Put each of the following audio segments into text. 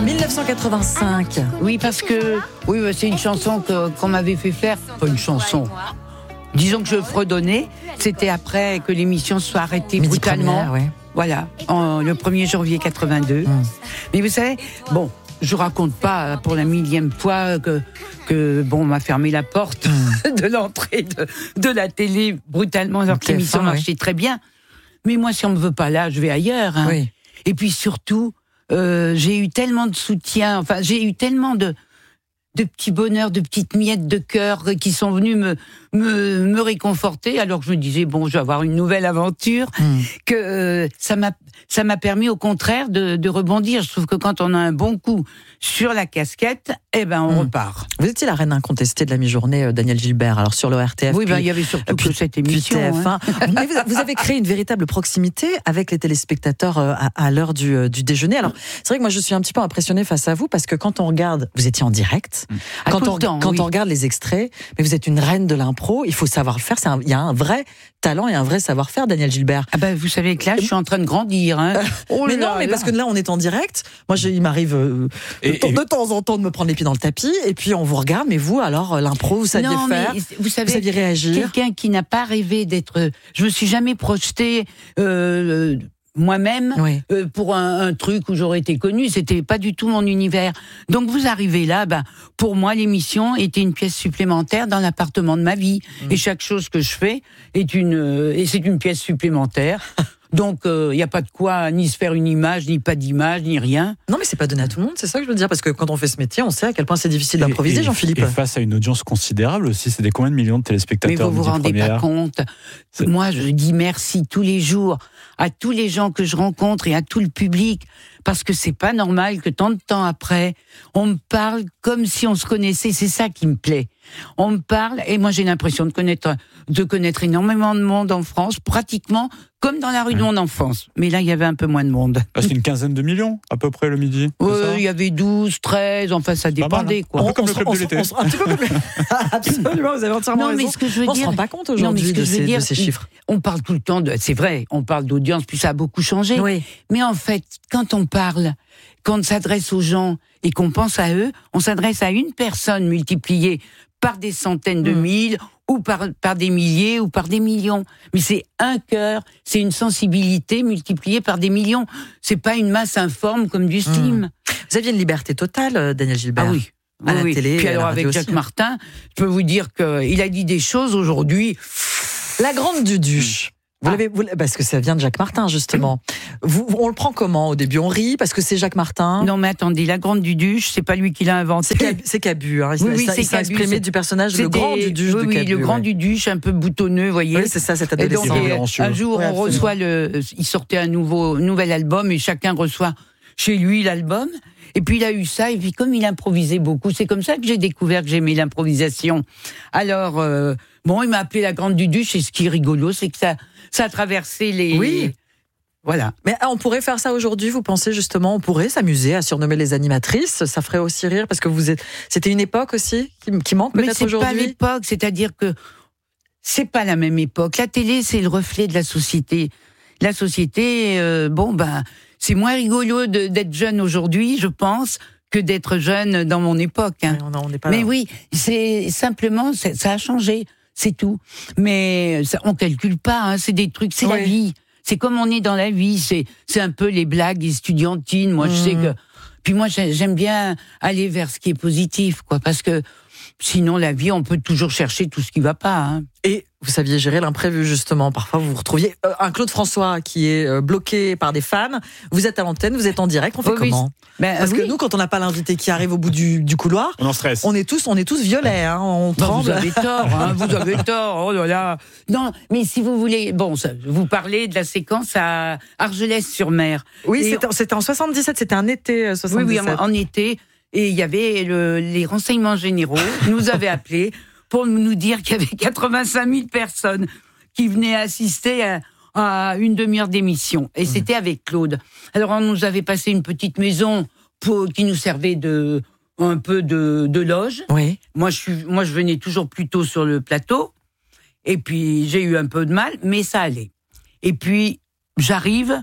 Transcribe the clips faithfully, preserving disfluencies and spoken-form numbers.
dix-neuf cent quatre-vingt-cinq. Oui, parce que oui, c'est une chanson que, qu'on m'avait fait faire. Pas une chanson. Disons que je fredonnais. C'était après que l'émission soit arrêtée Midi brutalement. première, ouais. Voilà, en, le premier janvier quatre-vingt-deux. Mmh. Mais vous savez, bon, je raconte pas pour la millième fois que, que bon, on m'a fermé la porte mmh. de l'entrée de, de la télé brutalement, alors que l'émission oui. marchait très bien. Mais moi, si on me veut pas là, je vais ailleurs. Hein. Oui. Et puis surtout, euh, j'ai eu tellement de soutien, enfin, j'ai eu tellement de, de petits bonheurs, de petites miettes de cœur qui sont venus me, me, me réconforter, alors que je me disais, bon, je vais avoir une nouvelle aventure, mmh. que euh, ça m'a, ça m'a permis au contraire de, de rebondir. Je trouve que quand on a un bon coup sur la casquette, eh ben, on mmh. repart. Vous étiez la reine incontestée de la mi-journée, Daniel Gilbert, alors sur le R T F. Oui, puis, ben, il y avait surtout puis, que cette émission. T F un. Hein. Mais vous, vous avez créé une véritable proximité avec les téléspectateurs à, à l'heure du, du déjeuner. Alors, c'est vrai que moi, je suis un petit peu impressionnée face à vous, parce que quand on regarde, vous étiez en direct, mmh. quand, on, temps, quand oui. on regarde les extraits, mais vous êtes une reine de l'impro, il faut savoir le faire, c'est un, il y a un vrai talent et un vrai savoir-faire, Daniel Gilbert. Ah ben, vous savez que là, je suis en train de grandir. Hein. Oh mais là, non, mais là. Parce que là, on est en direct. Moi, je, il m'arrive euh, et, de, et... de temps en temps de me prendre les pieds dans le tapis, et puis on vous regarde, mais vous, alors, l'impro, vous saviez non, faire, mais vous, savez, vous saviez réagir. Quelqu'un qui n'a pas rêvé d'être... Je me suis jamais projetée... Euh, moi-même oui. euh, pour un, un truc où j'aurais été connue, c'était pas du tout mon univers. Donc vous arrivez là, ben pour moi l'émission était une pièce supplémentaire dans l'appartement de ma vie. Mmh. Et chaque chose que je fais est une euh, et c'est une pièce supplémentaire. Donc il euh, y a pas de quoi ni se faire une image, ni pas d'image, ni rien. Non mais c'est pas donné à tout le monde, c'est ça que je veux dire, parce que quand on fait ce métier, on sait à quel point c'est difficile et, d'improviser, et, Jean-Philippe. Et face à une audience considérable aussi, c'est des combien de millions de téléspectateurs. Mais vous vous rendez première. pas compte. C'est... Moi je dis merci tous les jours à tous les gens que je rencontre et à tout le public, parce que c'est pas normal que tant de temps après, on me parle comme si on se connaissait, c'est ça qui me plaît. On me parle, et moi j'ai l'impression de connaître, de connaître énormément de monde en France, pratiquement comme dans la rue mmh. de mon enfance. Mais là, il y avait un peu moins de monde. Ah, c'est une quinzaine de millions, à peu près, le midi. Oui, il y avait douze, treize, enfin ça dépendait. Mal, hein. quoi. Un peu comme on, le club on, de l'été. On, on, un petit peu comme... Absolument, vous avez entièrement non, raison. Mais ce que je veux on dire... ne se rend pas compte aujourd'hui de, ces, dire, de ces chiffres. On parle tout le temps, de, c'est vrai, on parle d'audience, puis ça a beaucoup changé. Oui. Mais en fait, quand on parle, quand on s'adresse aux gens et qu'on pense à eux, on s'adresse à une personne multipliée par des centaines de mmh. mille, ou par, par des milliers, ou par des millions. Mais c'est un cœur, c'est une sensibilité multipliée par des millions. C'est pas une masse informe comme du slim. Mmh. Vous aviez une liberté totale, Daniel Gilbert. Ah oui. À oui, la oui. télé. Puis alors avec Jacques aussi. Martin, je peux vous dire qu'il a dit des choses aujourd'hui. La grande Duduche. Vous l'avez, vous, parce que ça vient de Jacques Martin, justement. Vous, on le prend comment au début? On rit parce que c'est Jacques Martin? Non, mais attendez, la grande Duduche, c'est pas lui qui l'a inventé. C'est Cabu, hein. Il, oui, oui, ça, c'est il s'est exprimé du personnage le grand Duduche oui, de oui, Cabu. le grand ouais. Duduche, un peu boutonneux, vous voyez. Oui, c'est ça, cet adolescent. Et donc, un jour, ouais, on reçoit le, il sortait un nouveau, nouvel album et chacun reçoit chez lui l'album. Et puis il a eu ça, et puis comme il improvisait beaucoup, c'est comme ça que j'ai découvert que j'aimais l'improvisation. Alors, euh, bon, il m'a appelé la grande Duduche, et ce qui est rigolo, c'est que ça, ça a traversé les... Oui. Voilà. Mais on pourrait faire ça aujourd'hui, vous pensez justement, on pourrait s'amuser à surnommer les animatrices, ça ferait aussi rire, parce que vous êtes... C'était une époque aussi qui, qui manque peut-être aujourd'hui. Mais c'est pas l'époque, c'est-à-dire que c'est pas la même époque. La télé, c'est le reflet de la société. La société, euh, bon, ben... C'est moins rigolo de, d'être jeune aujourd'hui, je pense, que d'être jeune dans mon époque. Hein. Oui, on, on n'est pas Mais là. oui, c'est simplement, c'est, ça a changé, c'est tout. Mais ça, on calcule pas, hein, c'est des trucs, c'est oui. la vie. C'est comme on est dans la vie, c'est, c'est un peu les blagues estudiantines. Moi, mmh. je sais que... Puis moi, j'aime bien aller vers ce qui est positif, quoi, parce que sinon, la vie, on peut toujours chercher tout ce qui va pas. Hein. Et vous saviez gérer l'imprévu, justement. Parfois, vous vous retrouviez euh, un Claude François qui est euh, bloqué par des fans. Vous êtes à l'antenne, vous êtes en direct. On fait oh, comment oui. ben, Parce oui. que nous, quand on n'a pas l'invité qui arrive au bout du, du couloir, on en stresse. On est tous, on est tous violets. Hein, on non, tremble. Vous avez tort. Hein, vous avez tort. Oh là là. Non, mais si vous voulez, bon, ça, vous parlez de la séquence à Argelès-sur-Mer. Oui, c'était, c'était en soixante-dix-sept. C'était un été soixante-dix-sept. Oui, oui, en, en été. Et il y avait le, les renseignements généraux nous avaient appelés pour nous dire qu'il y avait quatre-vingt-cinq mille personnes qui venaient assister à, à une demi-heure d'émission. Et mmh. c'était avec Claude. Alors, on nous avait passé une petite maison pour, qui nous servait de, un peu de, de loge. Oui. Moi je, suis, moi, je venais toujours plus tôt sur le plateau. Et puis, j'ai eu un peu de mal, mais ça allait. Et puis, j'arrive,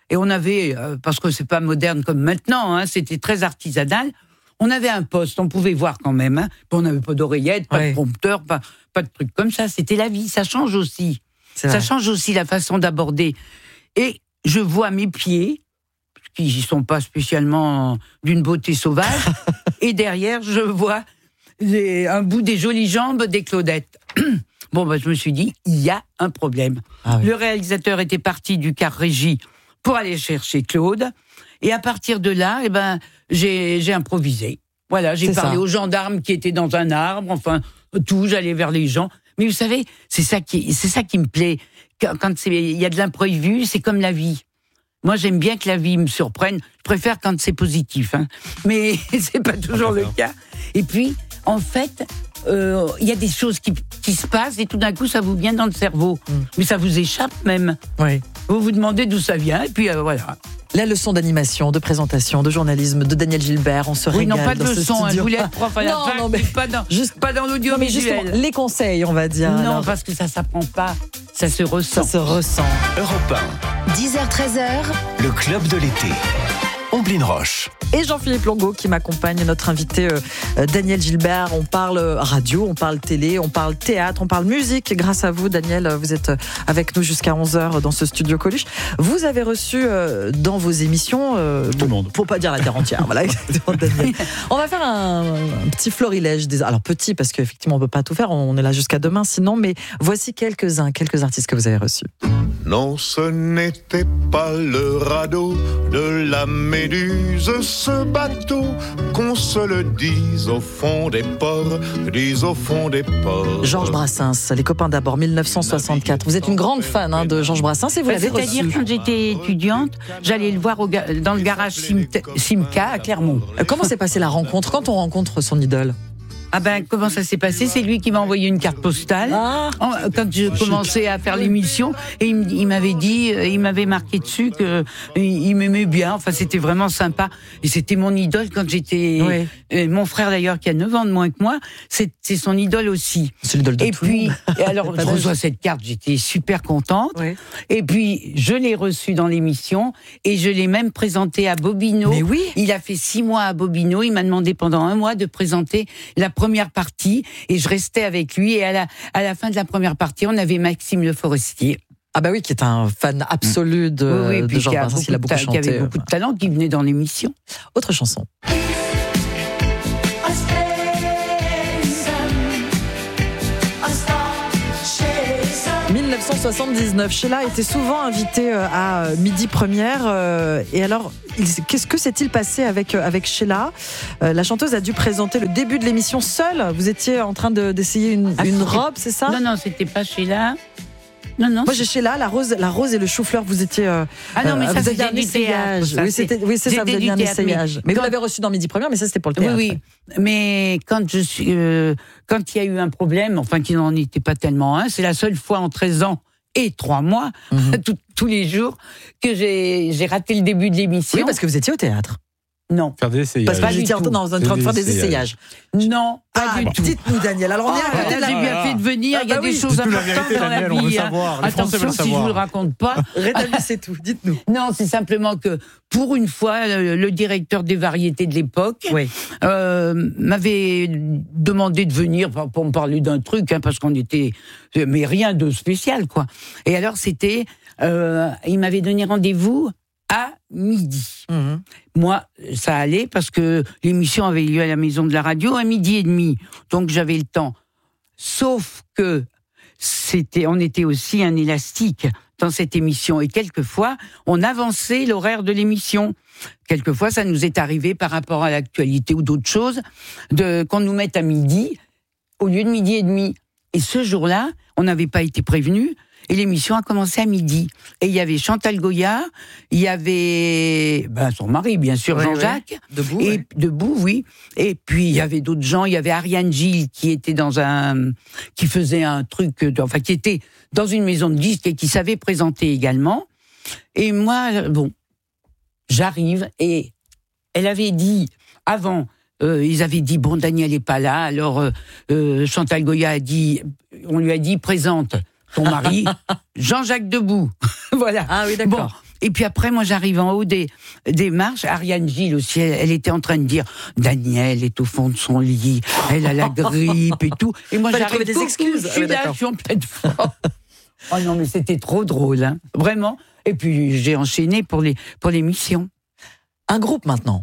Et on avait, euh, parce que c'est pas moderne comme maintenant, hein, c'était très artisanal, on avait un poste, on pouvait voir quand même. Hein. On n'avait pas d'oreillette, pas ouais. de prompteur, pas, pas de trucs comme ça. C'était la vie, ça change aussi. C'est ça vrai. Change aussi la façon d'aborder. Et je vois mes pieds, qui n'y sont pas spécialement d'une beauté sauvage, et derrière, je vois les, un bout des jolies jambes des Claudettes. Bon, bah, je me suis dit, il y a un problème. Ah oui. Le réalisateur était parti du car régie pour aller chercher Claude. Et à partir de là, eh ben, j'ai, j'ai improvisé. Voilà, j'ai c'est parlé ça. Aux gendarmes qui étaient dans un arbre, enfin, tout, j'allais vers les gens. Mais vous savez, c'est ça qui, c'est ça qui me plaît. Quand, quand il y a de l'imprévu, c'est comme la vie. Moi, j'aime bien que la vie me surprenne. Je préfère quand c'est positif, hein. Mais c'est pas toujours le cas. Et puis, en fait, il euh, y a des choses qui, qui se passent et tout d'un coup, ça vous vient dans le cerveau. Mm. Mais ça vous échappe même. Oui. Vous vous demandez d'où ça vient et puis euh, voilà. La leçon d'animation, de présentation, de journalisme de Daniel Gilbert, on se oui, régale non, pas de dans leçon, ce studio. Je voulais être prof à la non, fac, non, mais pas dans, juste, pas dans l'audiovisuel. Les conseils, on va dire. Non, alors. Parce que ça s'apprend pas, ça se ressent. Ça se ressent. Europe un. dix heures treize heures. Le club de l'été. Omblin Roche. Et Jean-Philippe Longo qui m'accompagne, notre invité euh, Daniel Gilbert. On parle radio, on parle télé, on parle théâtre, on parle musique. Grâce à vous, Daniel, vous êtes avec nous jusqu'à onze heures dans ce studio Coluche. Vous avez reçu euh, dans vos émissions... Euh, Tout le monde. Faut pas dire la terre entière. Voilà, exactement, Daniel. On va faire un, un petit florilège. Des, alors petit, parce qu'effectivement, on peut pas tout faire. On est là jusqu'à demain, sinon. Mais voici quelques-uns, quelques artistes que vous avez reçus. Non, ce n'était pas le radeau de la Méduse, ce bateau, qu'on se le dise au fond des ports, dise au fond des ports. Georges Brassens, Les copains d'abord, dix-neuf cent soixante-quatre. Vous êtes une grande fan hein, de Georges Brassens et vous l'avez reçu. C'est-à-dire, quand j'étais étudiante, j'allais le voir au ga- dans le garage Simca, Simca à Clermont. Comment s'est passée la rencontre quand on rencontre son idole? Ah ben, comment ça s'est passé? C'est lui qui m'a envoyé une carte postale ah. quand je commençais à faire l'émission et il, il m'avait dit, il m'avait marqué dessus que il m'aimait bien. Enfin, c'était vraiment sympa et c'était mon idole quand j'étais. Oui. Euh, mon frère d'ailleurs qui a neuf ans de moins que moi, c'est, c'est son idole aussi. C'est l'idole de et tout puis, le monde. Et alors, je reçois cette carte, j'étais super contente. Oui. Et puis, je l'ai reçue dans l'émission et je l'ai même présentée à Bobino. Mais oui. Il a fait six mois à Bobino. Il m'a demandé pendant un mois de présenter la première partie et je restais avec lui et à la, à la fin de la première partie on avait Maxime Le Forestier. Ah bah oui, qui est un fan absolu de, oui, oui, de Georges Brassens, il a beaucoup ta- chanté. Qui avait beaucoup de talent, qui venait dans l'émission. Autre chanson. dix-neuf cent soixante-dix-neuf. Sheila était souvent invitée à Midi Première. Et alors, qu'est-ce que s'est-il passé avec, avec Sheila? La chanteuse a dû présenter le début de l'émission seule. Vous étiez en train de, d'essayer une, ah, une robe, c'est ça? Non, non, c'était pas Sheila. Non, non. Moi, j'ai Sheila, la rose, la rose et le chou-fleur, vous étiez. Euh, ah non, mais euh, ça, vous aviez un du essayage. Théâtre, ça, oui, c'était, oui, c'est ça, vous aviez un théâtre, essayage. Mais, mais quand... vous l'avez reçu dans Midi Première, mais ça, c'était pour le théâtre. Oui, oui. Mais quand je suis, euh, quand il y a eu un problème, enfin, qui n'en était pas tellement un, c'est la seule fois en treize ans et trois mois, mm-hmm. tout, tous les jours, que j'ai, j'ai raté le début de l'émission. Oui, parce que vous étiez au théâtre. Non. Faire des essayages. Parce que j'étais en train de faire des essayages. Non, pas ah, du bon. tout. Dites-nous, Daniel. Alors, on est ah, à côté de la... J'ai bien fait de venir. Il y a des choses importantes dans la vie. Attention, si je vous le raconte pas. Rétablissez tout. Dites-nous. Non, c'est simplement que, pour une fois, le, le directeur des variétés de l'époque oui. euh, m'avait demandé de venir pour me parler d'un truc, hein, parce qu'on était, mais rien de spécial, quoi. Et alors, c'était, euh, il m'avait donné rendez-vous à midi. Mmh. Moi, ça allait parce que l'émission avait lieu à la Maison de la Radio à midi et demi. Donc, j'avais le temps. Sauf que c'était, on était aussi un élastique dans cette émission. Et quelquefois, on avançait l'horaire de l'émission. Quelquefois, ça nous est arrivé par rapport à l'actualité ou d'autres choses, de, qu'on nous mette à midi au lieu de midi et demi. Et ce jour-là, on n'avait pas été prévenus. Et l'émission a commencé à midi. Et il y avait Chantal Goya, il y avait ben, son mari, bien sûr, ouais, Jean-Jacques. Ouais. Debout, et, ouais. Debout, oui. Et puis, il y avait d'autres gens. Il y avait Ariane Gilles qui était dans un... qui faisait un truc... Enfin, qui était dans une maison de disques et qui savait présenter également. Et moi, bon, j'arrive et elle avait dit, avant... Euh, ils avaient dit, bon, Daniel n'est pas là. Alors, euh, euh, Chantal Goya a dit... On lui a dit, présente... ton mari, Jean-Jacques Debout. Voilà. Ah oui, d'accord. Bon, Et puis après, moi, j'arrive en haut des, des marches. Ariane Gilles aussi, elle, elle était en train de dire Daniel est au fond de son lit, elle a la grippe et tout. Et moi, j'arrive des excuses. Je suis là, je suis en pleine forme. Oh non, mais c'était trop drôle, hein, vraiment. Et puis, j'ai enchaîné pour les, pour l'émission. Un groupe maintenant.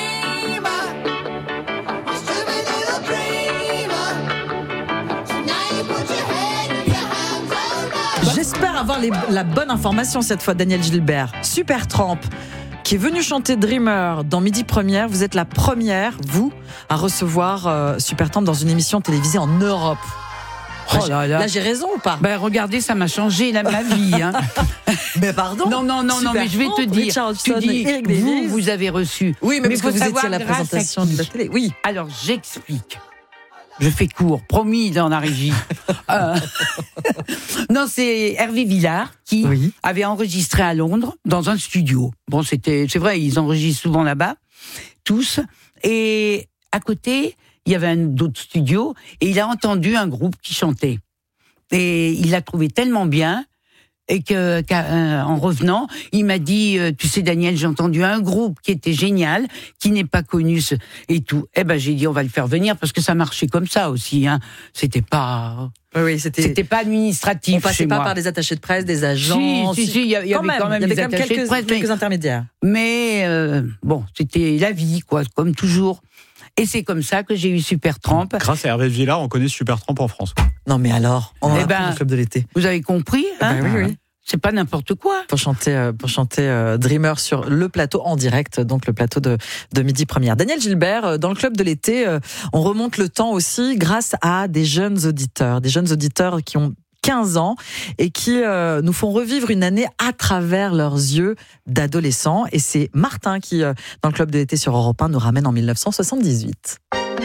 J'espère avoir les, la bonne information cette fois, Daniel Gilbert. Supertramp, qui est venu chanter Dreamer dans Midi Première. Vous êtes la première, vous, à recevoir euh, Supertramp dans une émission télévisée en Europe. Oh là là. Là, j'ai raison ou pas? Ben, regardez, ça m'a changé la, ma vie. Hein. Mais pardon. Non, non, non, non, mais je vais te dire. Richardson, tu dis, Eric vous, Davis. vous avez reçu. Oui, mais, mais parce que vous étiez à la grâce présentation à de la télé. Oui. Alors, j'explique. Je fais court, promis dans la régie. euh... Non, c'est Hervé Villard qui oui. avait enregistré à Londres dans un studio. Bon, c'était, c'est vrai, ils enregistrent souvent là-bas, tous. Et à côté, il y avait un autre studio et il a entendu un groupe qui chantait. Et il l'a trouvé tellement bien. Et que, qu'en revenant, il m'a dit, tu sais Daniel, j'ai entendu un groupe qui était génial, qui n'est pas connu et tout. Eh ben j'ai dit, on va le faire venir parce que ça marchait comme ça aussi. Hein. C'était pas, oui, c'était, c'était pas administratif. On passait chez pas moi. par des attachés de presse, des agents. Si, si, si, il y avait quand même, quand même, il y avait des quand même attachés quelques, de presse, quelques mais, intermédiaires. Mais euh, bon, c'était la vie, quoi, comme toujours. Et c'est comme ça que j'ai eu Supertramp. Grâce à Hervé Villard, on connaît Supertramp en France. Non mais alors, on eh a ben, le club de l'été. Vous avez compris, hein? Eh ben, oui, oui. C'est pas n'importe quoi. Pour chanter, euh, pour chanter euh, Dreamer sur le plateau en direct, donc le plateau de, de Midi Première. Daniel Gilbert, euh, dans le club de l'été, euh, on remonte le temps aussi grâce à des jeunes auditeurs, des jeunes auditeurs qui ont quinze ans et qui euh, nous font revivre une année à travers leurs yeux d'adolescents. Et c'est Martin qui, euh, dans le club de l'été sur Europe un, nous ramène en dix-neuf cent soixante-dix-huit.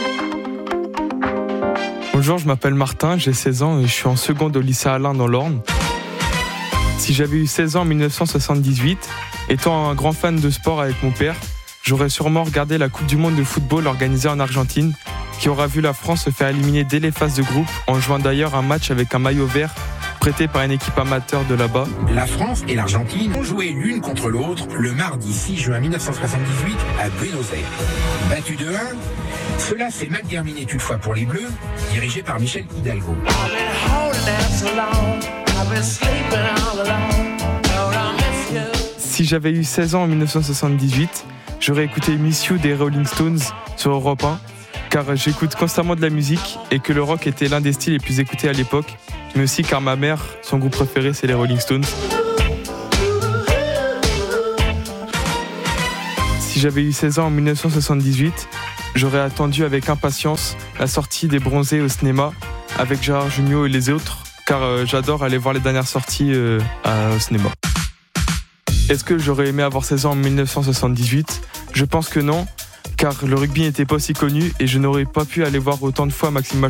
Bonjour, je m'appelle Martin, j'ai seize ans et je suis en seconde au lycée Alain dans l'Orne. Si j'avais eu seize ans en dix-neuf cent soixante-dix-huit, étant un grand fan de sport avec mon père, j'aurais sûrement regardé la Coupe du Monde de football organisée en Argentine, qui aura vu la France se faire éliminer dès les phases de groupe, en jouant d'ailleurs un match avec un maillot vert prêté par une équipe amateur de là-bas. La France et l'Argentine ont joué l'une contre l'autre le mardi six juin dix-neuf cent soixante-dix-huit à Buenos Aires. Battu deux un, cela s'est mal terminé toutefois pour les Bleus, dirigés par Michel Hidalgo. Si j'avais eu seize ans en dix-neuf cent soixante-dix-huit, j'aurais écouté Miss You des Rolling Stones sur Europe un, car j'écoute constamment de la musique et que le rock était l'un des styles les plus écoutés à l'époque, mais aussi car ma mère, son groupe préféré, c'est les Rolling Stones. Si j'avais eu seize ans en dix-neuf cent soixante-dix-huit, j'aurais attendu avec impatience la sortie des Bronzés au cinéma avec Gérard Jugnot et les autres, car euh, j'adore aller voir les dernières sorties euh, à, au cinéma. Est-ce que j'aurais aimé avoir seize ans en dix-neuf cent soixante-dix-huit ? Je pense que non, car le rugby n'était pas aussi connu et je n'aurais pas pu aller voir autant de fois Maxime